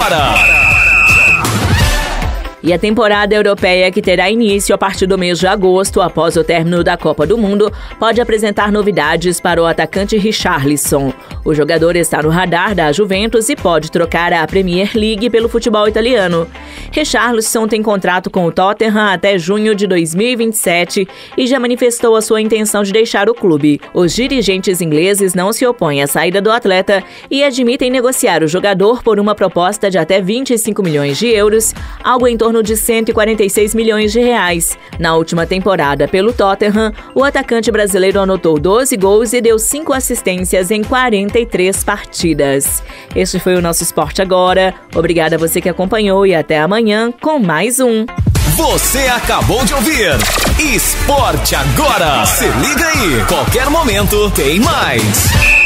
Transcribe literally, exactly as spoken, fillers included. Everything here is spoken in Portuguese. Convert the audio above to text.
Agora! E a temporada europeia, que terá início a partir do mês de agosto, após o término da Copa do Mundo, pode apresentar novidades para o atacante Richarlison. O jogador está no radar da Juventus e pode trocar a Premier League pelo futebol italiano. Richarlison tem contrato com o Tottenham até junho de dois mil e vinte e sete e já manifestou a sua intenção de deixar o clube. Os dirigentes ingleses não se opõem à saída do atleta e admitem negociar o jogador por uma proposta de até vinte e cinco milhões de euros, algo em torno de cento e quarenta e seis milhões de reais. Na última temporada pelo Tottenham, o atacante brasileiro anotou doze gols e deu cinco assistências em quarenta e três partidas. Este foi o nosso Esporte Agora. Obrigada a você que acompanhou e até amanhã com mais um. Você acabou de ouvir Esporte Agora. Se liga aí, qualquer momento tem mais.